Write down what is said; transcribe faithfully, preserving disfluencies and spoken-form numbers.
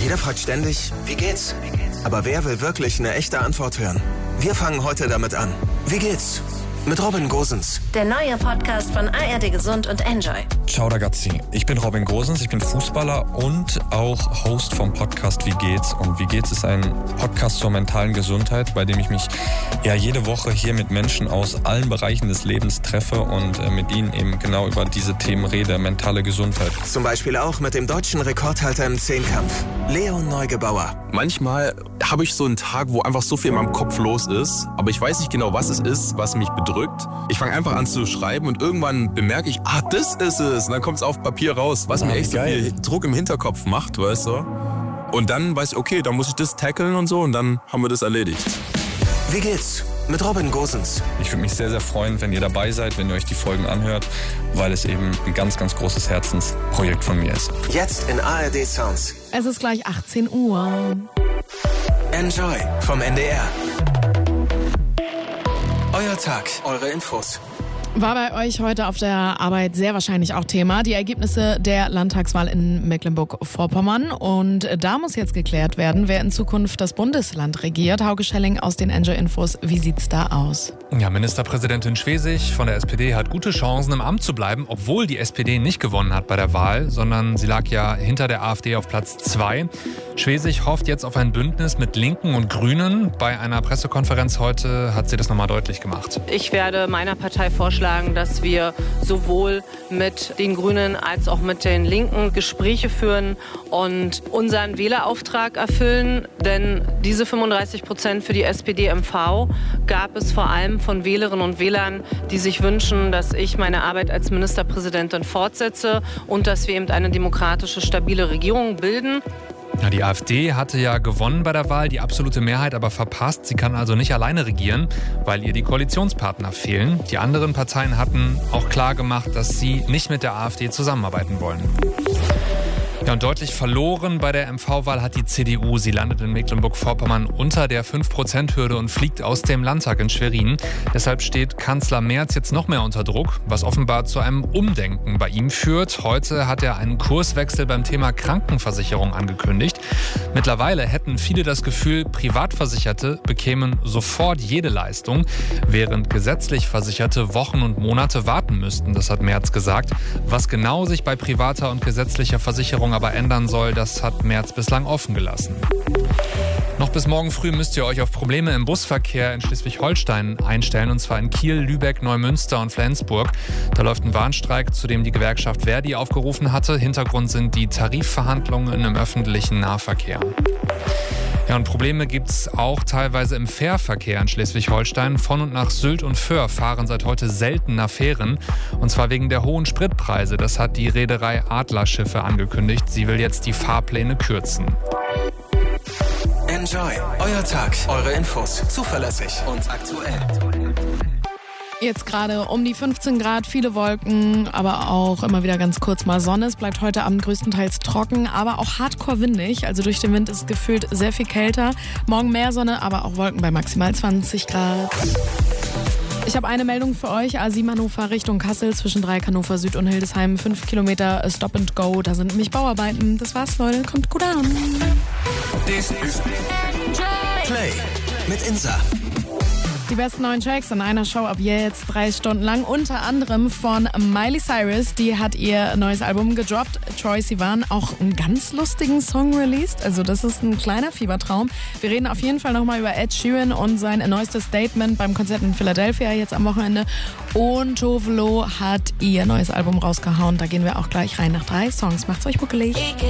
Jeder fragt ständig, wie geht's? Aber wer will wirklich eine echte Antwort hören? Wir fangen heute damit an. Wie geht's? Mit Robin Gosens. Der neue Podcast von A R D Gesund und Enjoy. Ciao ragazzi, ich bin Robin Gosens, ich bin Fußballer und auch Host vom Podcast Wie geht's? Und Wie geht's ist ein Podcast zur mentalen Gesundheit, bei dem ich mich ja jede Woche hier mit Menschen aus allen Bereichen des Lebens treffe und äh, mit ihnen eben genau über diese Themen rede, mentale Gesundheit. Zum Beispiel auch mit dem deutschen Rekordhalter im Zehnkampf, Leon Neugebauer. Manchmal habe ich so einen Tag, wo einfach so viel in meinem Kopf los ist, aber ich weiß nicht genau, was es ist, was mich bedrückt. Ich fange einfach an zu schreiben und irgendwann bemerke ich, ah, das ist es. Und dann kommt es auf Papier raus, was Ah, mir echt so geil. viel Druck im Hinterkopf macht, weißt du? Und dann weiß ich, okay, dann muss ich das tackeln und so und dann haben wir das erledigt. Wie geht's? Mit Robin Gosens. Ich würde mich sehr, sehr freuen, wenn ihr dabei seid, wenn ihr euch die Folgen anhört, weil es eben ein ganz, ganz großes Herzensprojekt von mir ist. Jetzt in A R D Sounds. Es ist gleich achtzehn Uhr. Enjoy vom N D R. Euer Tag, eure Infos. War bei euch heute auf der Arbeit sehr wahrscheinlich auch Thema. Die Ergebnisse der Landtagswahl in Mecklenburg-Vorpommern. Und da muss jetzt geklärt werden, wer in Zukunft das Bundesland regiert. Hauke Schelling aus den Enjoy Infos. Wie sieht's da aus? Ja, Ministerpräsidentin Schwesig von der S P D hat gute Chancen, im Amt zu bleiben, obwohl die S P D nicht gewonnen hat bei der Wahl, sondern sie lag ja hinter der AfD auf Platz zwei. Schwesig hofft jetzt auf ein Bündnis mit Linken und Grünen. Bei einer Pressekonferenz heute hat sie das nochmal deutlich gemacht. Ich werde meiner Partei vorschlagen, dass wir sowohl mit den Grünen als auch mit den Linken Gespräche führen und unseren Wählerauftrag erfüllen. Denn diese fünfunddreißig Prozent für die S P D M V gab es vor allem von Wählerinnen und Wählern, die sich wünschen, dass ich meine Arbeit als Ministerpräsidentin fortsetze und dass wir eben eine demokratische, stabile Regierung bilden. Ja, die AfD hatte ja gewonnen bei der Wahl, die absolute Mehrheit aber verpasst. Sie kann also nicht alleine regieren, weil ihr die Koalitionspartner fehlen. Die anderen Parteien hatten auch klar gemacht, dass sie nicht mit der AfD zusammenarbeiten wollen. Ja, und deutlich verloren bei der M V-Wahl hat die C D U. Sie landet in Mecklenburg-Vorpommern unter der fünf Prozent Hürde und fliegt aus dem Landtag in Schwerin. Deshalb steht Kanzler Merz jetzt noch mehr unter Druck, was offenbar zu einem Umdenken bei ihm führt. Heute hat er einen Kurswechsel beim Thema Krankenversicherung angekündigt. Mittlerweile hätten viele das Gefühl, Privatversicherte bekämen sofort jede Leistung, während gesetzlich Versicherte Wochen und Monate warten müssten. Das hat Merz gesagt. Was genau sich bei privater und gesetzlicher Versicherung aber ändern soll, das hat Merz bislang offen gelassen. Noch bis morgen früh müsst ihr euch auf Probleme im Busverkehr in Schleswig-Holstein einstellen, und zwar in Kiel, Lübeck, Neumünster und Flensburg. Da läuft ein Warnstreik, zu dem die Gewerkschaft Verdi aufgerufen hatte. Hintergrund sind die Tarifverhandlungen im öffentlichen Nahverkehr. Ja, und Probleme gibt es auch teilweise im Fährverkehr in Schleswig-Holstein. Von und nach Sylt und Föhr fahren seit heute seltener Fähren. Und zwar wegen der hohen Spritpreise. Das hat die Reederei Adlerschiffe angekündigt. Sie will jetzt die Fahrpläne kürzen. Enjoy, euer Tag, eure Infos. Zuverlässig und aktuell. Jetzt gerade um die fünfzehn Grad, viele Wolken, aber auch immer wieder ganz kurz mal Sonne. Es bleibt heute Abend größtenteils trocken, aber auch hardcore windig. Also durch den Wind ist es gefühlt sehr viel kälter. Morgen mehr Sonne, aber auch Wolken bei maximal zwanzig Grad. Ich habe eine Meldung für euch. A sieben Hannover Richtung Kassel zwischen Dreieck Hannover Süd und Hildesheim. Fünf Kilometer Stop and Go. Da sind nämlich Bauarbeiten. Das war's, Leute. Kommt gut an. This is Play mit Insa. Die besten neuen Tracks in einer Show ab jetzt drei Stunden lang. Unter anderem von Miley Cyrus. Die hat ihr neues Album gedroppt. Troye Sivan auch einen ganz lustigen Song released. Also das ist ein kleiner Fiebertraum. Wir reden auf jeden Fall nochmal über Ed Sheeran und sein neuestes Statement beim Konzert in Philadelphia jetzt am Wochenende. Und Tove Lo hat ihr neues Album rausgehauen. Da gehen wir auch gleich rein nach drei Songs. Macht's euch buckelig.